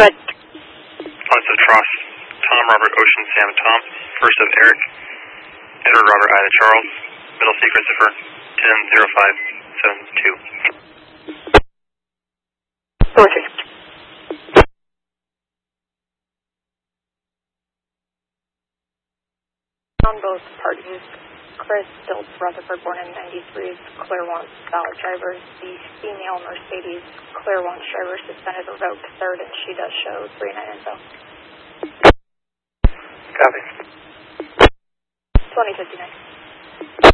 Good. Lots of Tross, Tom, Robert, Ocean, Sam, Tom. First of Eric, Edward, Robert, Ida, Charles. Middle C, Christopher, 10-05-72. Dorothy. On both parties, Chris Diltz, Rutherford, born in 93, Claremont valid driver. The female Mercedes Claremont driver suspended, revoked, third, and she does show 39 info. Copy. 2059.